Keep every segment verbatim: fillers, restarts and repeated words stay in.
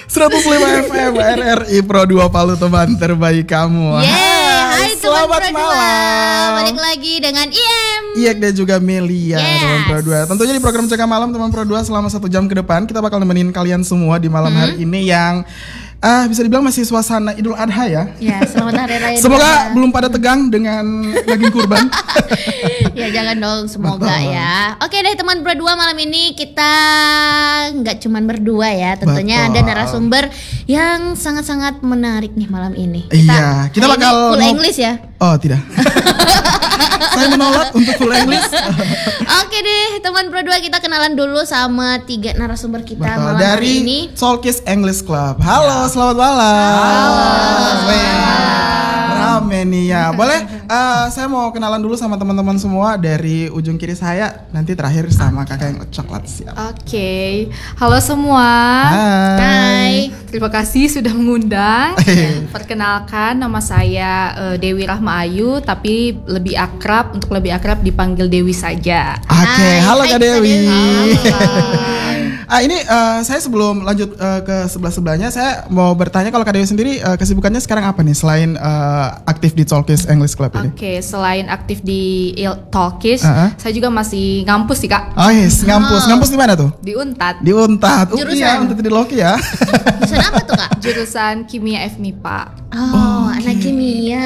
seratus lima F M R R I Pro dua Palu, teman terbaik kamu. Yeah, hai, hai selamat teman Pro malam. dua. Balik lagi dengan I M, Iyek dan juga Melia, yes. teman Pro dua. Tentunya di program Cekak Malam teman Pro dua selama satu jam ke depan kita bakal nemenin kalian semua di malam hmm. hari ini yang Ah, bisa dibilang masih suasana Idul Adha ya. Ya, selamat hari raya. Semoga belum pada tegang dengan daging kurban. Ya jangan dong, semoga betul. Ya. Oke deh teman berdua, malam ini kita nggak cuman berdua ya. Tentunya betul. Ada narasumber yang sangat-sangat menarik nih malam ini. Kita, iya, kita bakal full English ya. Oh tidak. Saya menolak untuk full English. Oke deh teman berdua, kita kenalan dulu sama tiga narasumber kita betul. Malam Dari hari ini. Talkish English Club. Halo, ya. Selamat malam. Halo. Rame nih ya. Boleh uh, saya mau kenalan dulu sama teman-teman semua dari ujung kiri saya, nanti terakhir sama kakak yang coklat siap. Oke, okay. Halo semua. Hai. Hai. Terima kasih sudah mengundang. Perkenalkan, nama saya uh, Dewi Rahma Ayu, tapi lebih akrab untuk lebih akrab dipanggil Dewi saja. Oke, okay. Halo Kak Dewi. Halo. Ah ini uh, saya sebelum lanjut uh, ke sebelah-sebelahnya, saya mau bertanya kalau Kak Dewi sendiri uh, kesibukannya sekarang apa nih selain uh, aktif di Talkish English Club ini? Oke, okay, selain aktif di Talkish, uh-huh. saya juga masih ngampus sih Kak. Oh yes, ngampus. Oh. Ngampus di mana tuh? Di Untat. Di Untat. Jurusan? Iya, Untat di Loki ya. Jurusan apa tuh Kak? Jurusan Kimia F M I P A. Oh, oh okay. Anak kimia.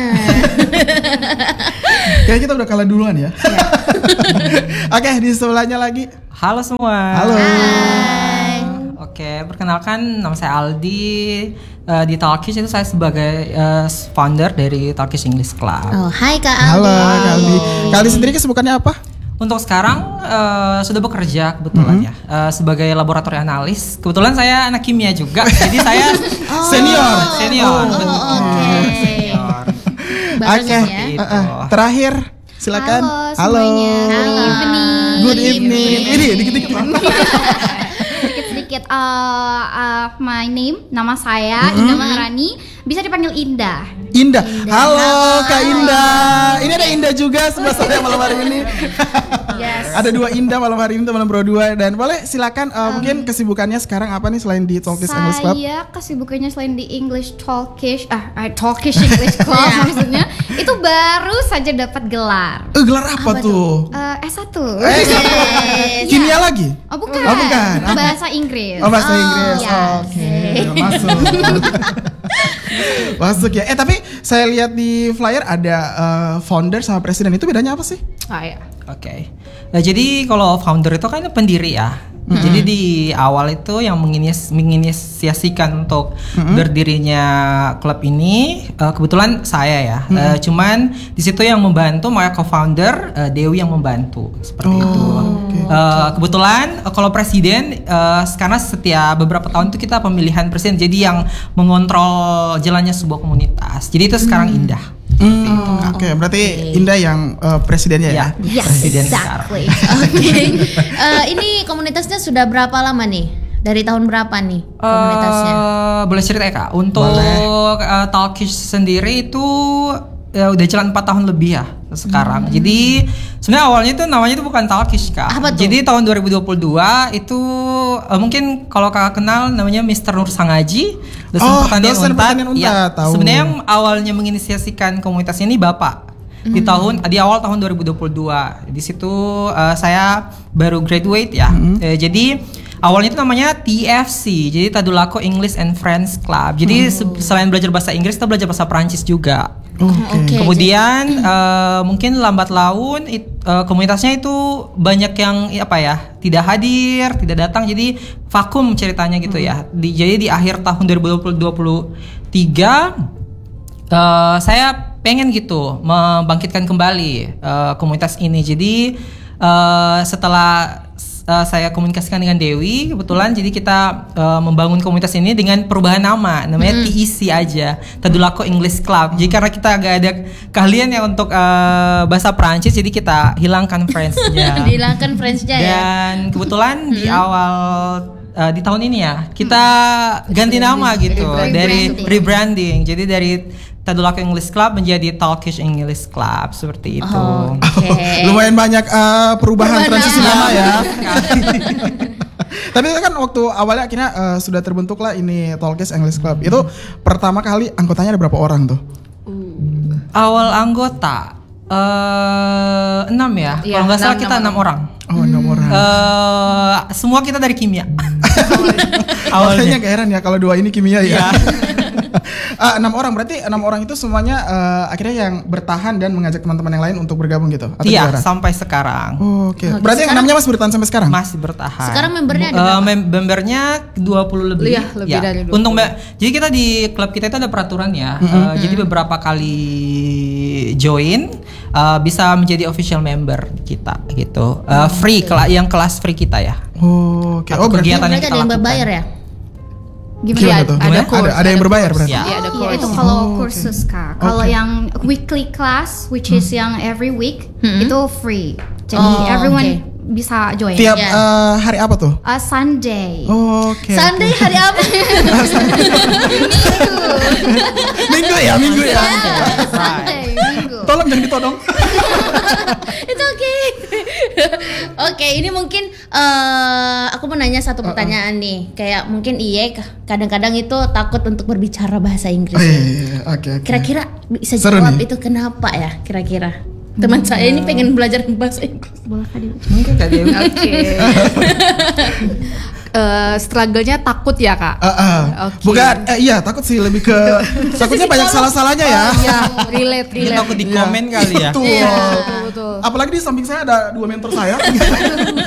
Kayaknya kita udah kalah duluan ya. Oke, okay, di sebelahnya lagi. Halo semua. Halo. Hai. Oke, perkenalkan nama saya Aldi. Uh, di Talkish itu saya sebagai uh, founder dari Talkish English Club. Oh, hai Kak Aldi. Halo Kak Aldi. Kak Aldi sendiri kesibukannya apa? Untuk sekarang uh, sudah bekerja kebetulan mm-hmm. ya uh, sebagai laboratori analis. Kebetulan saya anak kimia juga, jadi saya oh. senior, senior. Oh, betul. Oh, Oke. Okay. Oke. Okay. Ya. Uh, uh, terakhir, silakan. Halo semuanya. Halo. Good evening. Good evening. Ini dikit-dikit. Sedikit uh, uh, my name, nama saya mm-hmm. Indah Maharani, bisa dipanggil Indah. Indah. Indah. Halo, Halo Kak Indah. Ini ada Indah juga sebelah saya malam hari ini. Yes. Ada dua Indah malam hari ini teman Pro dua, dan boleh silakan uh, um, mungkin kesibukannya sekarang apa nih selain di Talkish English Club? Saya kesibukannya selain di English Talkish, ah Talkish English Club maksudnya, itu baru saja dapat gelar. Eh, gelar apa, apa tuh? Uh, S satu. Eh, S satu. Kimia lagi? Oh bukan. Oh bukan. Bahasa Inggris. Oh bahasa Inggris. Yes. Oke, okay. Masuk. Masuk ya. Eh tapi saya lihat di flyer ada uh, founder sama presiden, itu bedanya apa sih? Ah ya. Oke. Okay. Nah, jadi kalau founder itu kan pendiri ya. Mm-hmm. Jadi di awal itu yang menginis, menginisiasikan untuk mm-hmm. berdirinya klub ini uh, kebetulan saya ya. Mm-hmm. Uh, cuman di situ yang membantu makanya co-founder uh, Dewi yang membantu seperti oh, itu. Okay. Uh, kebetulan uh, kalau presiden uh, karena setiap beberapa tahun itu kita pemilihan presiden, jadi yang mengontrol jalannya sebuah komunitas. Jadi itu sekarang mm. Indah. Hmm, oh, Oke, okay. Berarti okay. Indah yang uh, presidennya ya? ya? Yes, Presiden exactly. Oke. Okay. uh, ini komunitasnya sudah berapa lama nih? Dari tahun berapa nih komunitasnya? Uh, boleh cerita ya Kak? Untuk uh, Talkish sendiri itu ya, udah jalan empat tahun lebih ya sekarang. Hmm. Jadi sebenarnya awalnya itu namanya itu bukan Talkish Kak. Apa tuh? Jadi tahun dua ribu dua puluh dua itu uh, mungkin kalau Kakak kenal namanya mister Nur Sangaji, dosen oh, pertanian dosen Unpad. Pertanian Unpad. Ya, tahu. Sebenarnya yang awalnya menginisiasikan komunitas ini Bapak. Hmm. Di tahun di awal tahun dua ribu dua puluh dua. Di situ uh, saya baru graduate ya. Hmm. Uh, jadi awalnya itu namanya T F C, jadi Tadulako English and French Club. Jadi oh. selain belajar bahasa Inggris, kita belajar bahasa Perancis juga. Okay. Okay. Kemudian uh, mungkin lambat laun it, uh, komunitasnya itu banyak yang apa ya tidak hadir, tidak datang, jadi vakum ceritanya gitu hmm. ya. Di, jadi di akhir tahun dua ribu dua puluh tiga uh, saya pengen gitu membangkitkan kembali uh, komunitas ini. Jadi uh, setelah Uh, saya komunikasikan dengan Dewi kebetulan, jadi kita uh, membangun komunitas ini dengan perubahan nama, namanya mm. T E C aja, Tadulako English Club. Jadi karena kita agak ada keahlian ya untuk uh, bahasa Perancis, jadi kita hilangkan French-nya. Dihilangkan French-nya ya. Dan kebetulan di awal uh, di tahun ini ya kita ganti nama gitu, dari rebranding. Jadi dari Tadulako English Club menjadi Talkish English Club seperti itu. Oh, okay. Lumayan banyak uh, perubahan, perubahan transisi nama ya. Tapi itu kan waktu awalnya akhirnya uh, sudah terbentuk lah ini Talkies English Club. Itu pertama kali anggotanya ada berapa orang tuh? Awal anggota eh enam ya. Iya, Kalau nggak salah enam, kita enam enam orang. Oh, enam orang. Eh semua kita dari kimia. Makanya Awalnya. gak heran ya kalau dua ini kimia ya. Iya. Ah, enam orang berarti enam orang itu semuanya uh, akhirnya yang bertahan dan mengajak teman-teman yang lain untuk bergabung gitu atau Iya, gimana? sampai sekarang. Oh, Oke. Oke, Berarti yang sekarang- enamnya masih bertahan sampai sekarang? Masih bertahan. Sekarang membernya ada Eh, berapa? mem- membernya dua puluh lebih. Iya, lebih dari dua puluh. Untuk me- jadi kita di klub kita itu ada peraturan ya. Eh, jadi beberapa kali join eh, bisa menjadi official member kita gitu. Eh, free kela- yang kelas free kita ya. Oh, Oke. Atau Oh, berarti kegiatan yang Berarti kita ada yang lakukan. berbayar ya? Gimana? Gimana Iya, tuh? ada Gimana? course, Ada- ada yang berbayar course. berarti? Ya. Iya, ada Iya, course. itu kalau Oh, kursus kak. Kalau Oke. yang weekly class, which is yang every week, Hmm. itu free. Jadi Oh, everyone oke. bisa join. Tiap Iya. eh, hari apa tuh? Uh, Sunday. Oh, Oke. Sunday hari apa? Minggu ya, minggu ya. Sunday, minggu. Tolong jangan ditodong. Itu oke. Oke, ini mungkin eh aku mau nanya satu pertanyaan nih. Kayak mungkin Iye kadang-kadang itu takut untuk berbicara bahasa Inggris. Oh, iya, iya, iya. Oke, oke. Kira-kira bisa Seru jawab nih. itu kenapa ya? Kira-kira teman saya ini pengen belajar bahasa Inggris. Boleh kak Dewi? Mungkin Kak Dewi. Oke. Eh, struggle-nya takut ya kak? Ah, ah. Oke. Bukan, eh, iya takut sih lebih ke takutnya banyak salah-salahnya ya. Iya, relate, Mungkin relate. takut di komen kali ya. Betul. Betul, betul. Apalagi di samping saya ada dua mentor saya.